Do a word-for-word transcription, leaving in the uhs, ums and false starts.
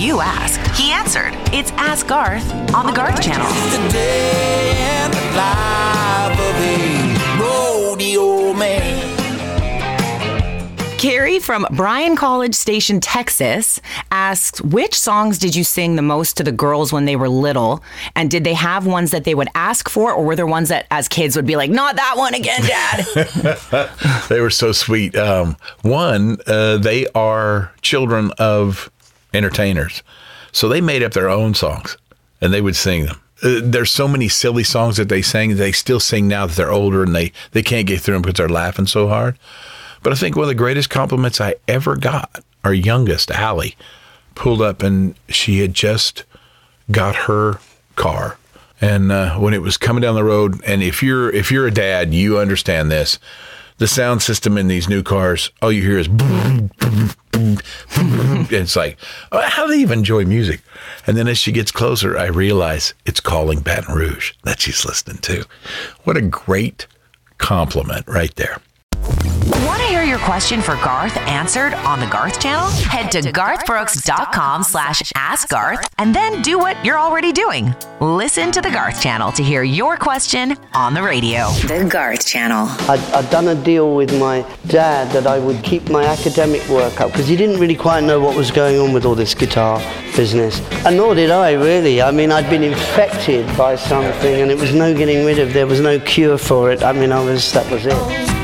You ask, he answered. It's Ask Garth on the Garth Channel. The day and the life of a rodeo man. Carrie from Bryan College Station, Texas, asks, which songs did you sing the most to the girls when they were little? And did they have ones that they would ask for, or were there ones that as kids would be like, not that one again, Dad? They were so sweet. Um, one, uh, they are children of entertainers. So they made up their own songs and they would sing them. Uh, there's so many silly songs that they sang, they still sing now that they're older and they, they can't get through them because they're laughing so hard. But I think one of the greatest compliments I ever got, our youngest, Allie, pulled up and she had just got her car. And uh, when it was coming down the road, and if you're if you're a dad, you understand this. The sound system in these new cars, all you hear is boom, boom, boom, boom. It's like, oh, how do they even enjoy music? And then as she gets closer, I realize it's calling Baton Rouge that she's listening to. What a great compliment right there. Want to hear your question for Garth answered on the Garth Channel? Head to garthbrooks.com slash ask Garth and then do what you're already doing. Listen to the Garth Channel to hear your question on the radio. The Garth Channel. I'd, I'd done a deal with my dad that I would keep my academic work up because he didn't really quite know what was going on with all this guitar business. And nor did I, really. I mean, I'd been infected by something and it was no getting rid of. There was no cure for it. I mean, I was, that was it.